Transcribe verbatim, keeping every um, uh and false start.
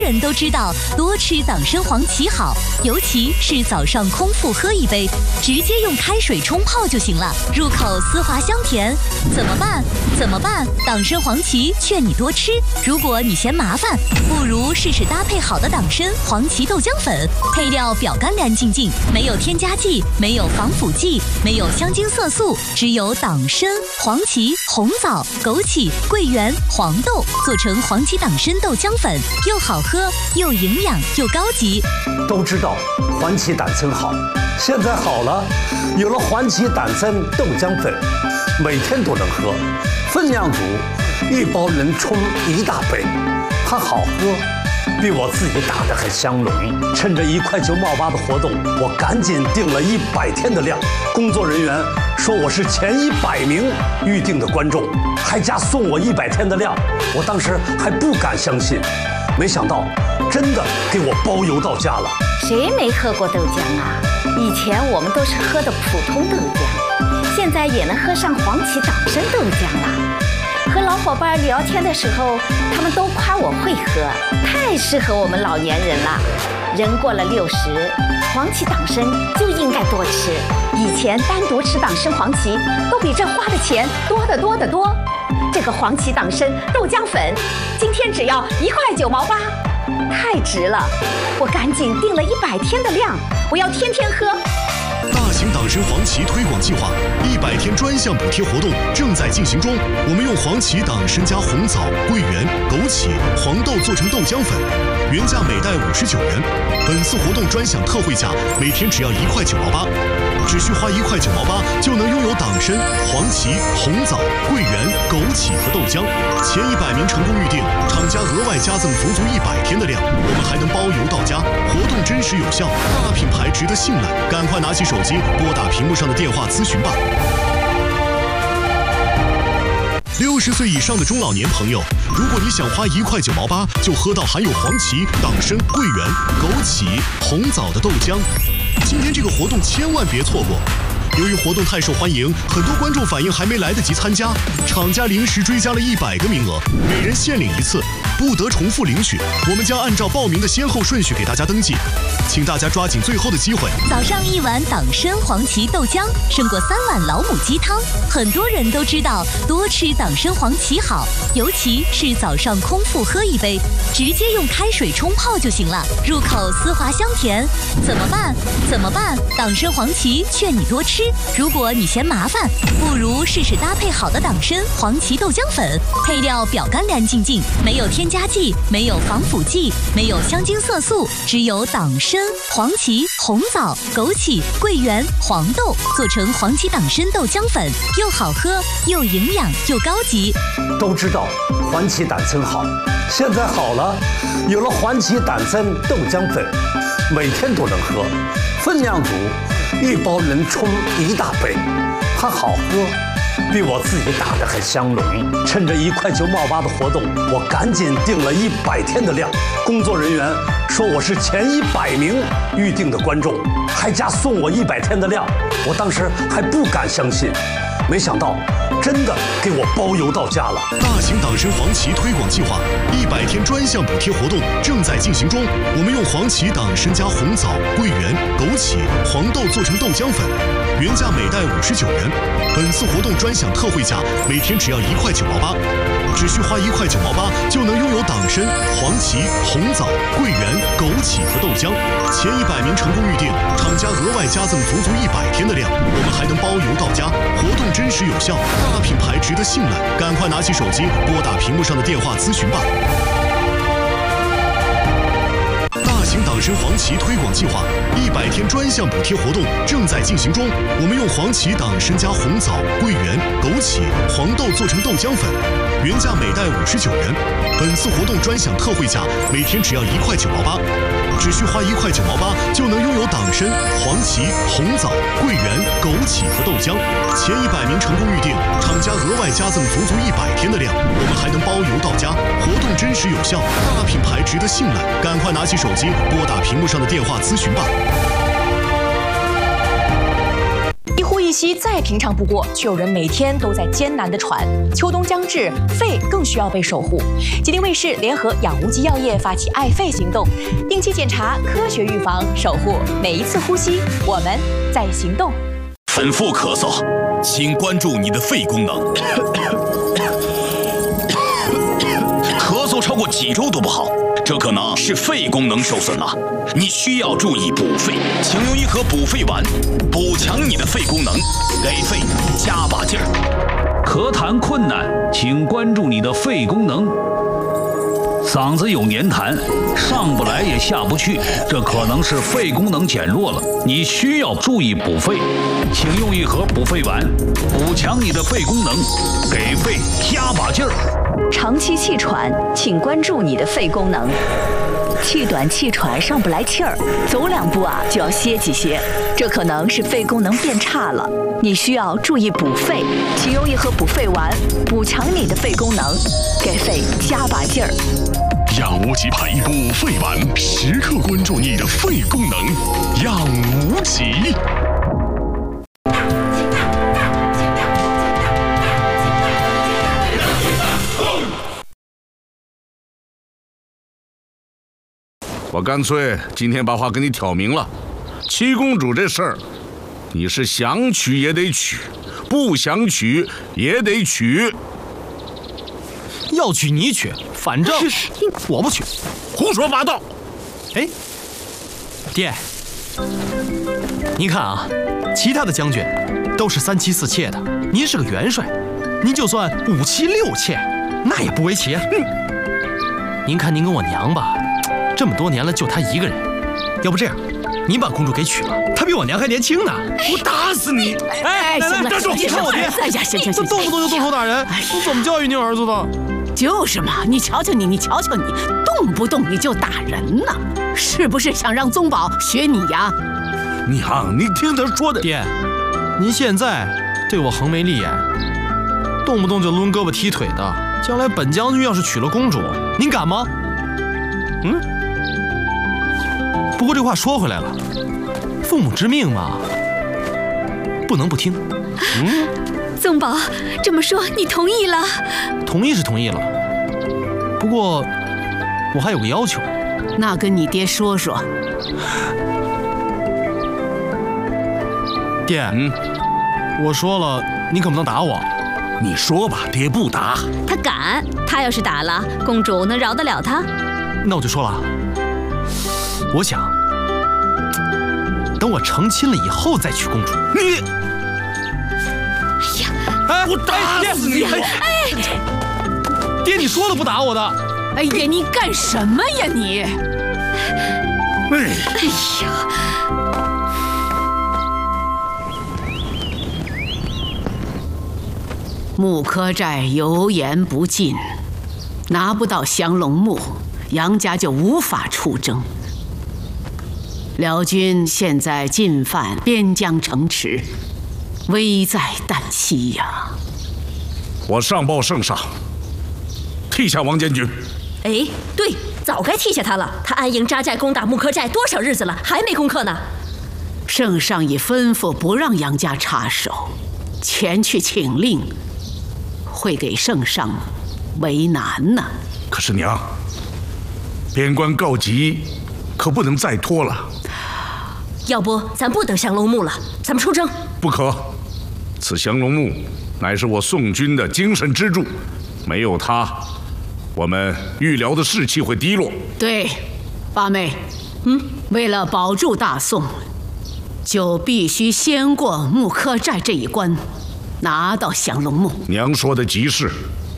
人都知道多吃党参黄芪好，尤其是早上空腹喝一杯，直接用开水冲泡就行了，入口丝滑香甜。怎么办？怎么办？党参黄芪劝你多吃。如果你嫌麻烦，不如试试搭配好的党参黄芪豆浆粉，配料表干干净净，没有添加剂，没有防腐剂，没有香精色素，只有党参、黄芪、红枣、枸杞、桂圆、黄豆做成黄芪党参豆浆粉，又好喝又营养又高级。 都知道黄芪党参好，现在好了，有了黄芪党参豆浆粉，每天都能喝，分量足，一包能冲一大杯，它好喝，比我自己打的还香浓。趁着一块九毛八的活动，我赶紧订了一百天的量。工作人员说我是前一百名预定的观众，还加送我一百天的量。我当时还不敢相信，没想到真的给我包邮到家了。 谁没喝过豆浆啊？以前我们都是喝的普通豆浆，现在也能喝上黄芪党参豆浆了。和老伙伴聊天的时候，他们都夸我会喝，太适合我们老年人了。人过了六十，黄芪党参就应该多吃。以前单独吃党参黄芪，都比这花的钱多得多得多。这个黄芪党参豆浆粉，今天只要一块九毛八，太值了！我赶紧订了一百天的量，我要天天喝。 大型党参黄芪推广计划一百天专项补贴活动正在进行中。我们用黄芪党参加红枣、桂圆、枸杞、黄豆做成豆浆粉，原价每袋五十九元。本次活动专享特惠价，每天只要一块九毛八，只需花一块九毛八就能拥有党参、黄芪、红枣、桂圆、枸杞和豆浆。前一百名成功预定，厂家额外加赠足足一百天的量，我们还能包邮到家。活动真实有效，大品牌值得信赖，赶快拿起手机拨打屏幕上的电话咨询吧。六十岁以上的中老年朋友，如果你想花一块九毛八就喝到含有黄芪、党参、桂圆、枸杞、红枣的豆浆，今天这个活动千万别错过。由于活动太受欢迎，很多观众反映还没来得及参加，厂家临时追加了一百个名额，每人限领一次，不得重复领取。我们将按照报名的先后顺序给大家登记，请大家抓紧最后的机会。 早上一碗党参黄芪豆浆，胜过三碗老母鸡汤。很多人都知道多吃党参黄芪好，尤其是早上空腹喝一杯，直接用开水冲泡就行了，入口丝滑香甜。怎么办？怎么办？党参黄芪劝你多吃。如果你嫌麻烦，不如试试搭配好的党参黄芪豆浆粉，配料表干干净净，没有添加剂，没有防腐剂，没有香精色素，只有党参、黄芪、红枣、枸杞、桂圆、黄豆做成黄芪党参豆浆粉，又好喝又营养又高级。 都知道黄芪党参好，现在好了，有了黄芪党参豆浆粉，每天都能喝，分量足，一包能冲一大杯，它好喝，比我自己打的还香浓。趁着一块九毛八的活动，我赶紧订了一百天的量。工作人员说我是前一百名预定的观众，还加送我一百天的量。我当时还不敢相信，没想到真的给我包邮到家了。 大型党参黄芪推广计划一百天专项补贴活动正在进行中。我们用黄芪党参加红枣、桂圆、枸杞、黄豆做成豆浆粉，原价每袋五十九元。本次活动专享特惠价，每天只要一块九毛八，只需花一块九毛八就能拥有党参、黄芪、红枣、桂圆、枸杞和豆浆。前一百名成功预定，厂家额外加赠足足一百天的量，我们还能包邮到家。活动真实有效，大品牌值得信赖，赶快拿起手机拨打屏幕上的电话咨询吧。大型党参黄芪推广计划一百天专项补贴活动正在进行中。我们用黄芪党参加红枣、桂圆、枸杞、黄豆做成豆浆粉，原价每袋五十九元。本次活动专享特惠价，每天只要一块九毛八，只需花一块九毛八就能拥有党参、黄芪、红枣、桂圆、枸杞和豆浆。前一百名成功预定，厂家额外加赠足足一百天的量，我们还能包邮到家。活动真实有效，大品牌值得信赖，赶快拿起手机拨打屏幕上的电话咨询吧。 一呼一气息再平常不过，却有人每天都在艰难地喘。秋冬将至，肺更需要被守护。吉林卫视联合养无极药业发起爱肺行动，定期检查，科学预防，守护每一次呼吸。我们在行动。 反复咳嗽，请关注你的肺功能。咳嗽超过几周都不好，这可能是肺功能受损了。你需要注意补肺，请用一盒补肺丸，补强你的肺功能，给肺加把劲儿。 咳痰困难，请关注你的肺功能。嗓子有黏痰，上不来也下不去，这可能是肺功能减弱了，你需要注意补肺，请用一盒补肺丸，补强你的肺功能，给肺加把劲儿。 长期气喘，请关注你的肺功能。气短气喘上不来气儿，走两步啊就要歇几歇，这可能是肺功能变差了，你需要注意补肺，请用一盒补肺丸，补强你的肺功能，给肺加把劲儿。 养无极牌补肺丸，时刻关注你的肺功能，养无极。 我干脆今天把话跟你挑明了，七公主这事儿，你是想娶也得娶，不想娶也得娶。 要娶你娶，反正我不娶。 胡说八道！ 哎，爹，您看啊，其他的将军都是三妻四妾的，您是个元帅，您就算五妻六妾，那也不为奇啊。您看您跟我娘吧。这么多年了，就她一个人。要不这样，您把公主给娶了，她比我娘还年轻呢。 我打死你！ 哎，奶奶，站住！你看我爹， 哎呀，行行行， 动不动就动手打人，你怎么教育您儿子的？ 就是嘛，你瞧瞧你，你瞧瞧你，动不动你就打人呢，是不是想让宗保学你呀？ 娘，你听他说的。 爹，您现在对我横眉立眼，动不动就抡胳膊踢腿的，将来本将军要是娶了公主，您敢吗？嗯。不过这话说回来了，父母之命嘛，不能不听。 嗯，宗保这么说，你同意了？ 同意是同意了，不过我还有个要求。 那跟你爹说说。 爹，嗯，我说了，你可不能打我。 你说吧，爹不打。 他敢，他要是打了，公主能饶得了他？ 那我就说了。我想，等我成亲了以后再娶公主。 你， 哎呀，哎，我打死你！哎，爹，你说了不打我的。 哎呀，你干什么呀你？ 哎， 哎呀！ 木柯寨油盐不进，拿不到降龙木，杨家就无法出征。辽军现在进犯边疆城池，危在旦夕呀！ 我上报圣上，替下王监军。 哎，对，早该替下他了。他安营扎寨攻打木柯寨多少日子了，还没攻克呢。 圣上已吩咐不让杨家插手，前去请令，会给圣上为难呢。 可是娘，边关告急，可不能再拖了。 要不咱不等降龙木了，咱们出征。 不可，此降龙木乃是我宋军的精神支柱，没有它，我们豫辽的士气会低落。 对，八妹，嗯，为了保住大宋，就必须先过木柯寨这一关，拿到降龙木。 娘说的极是，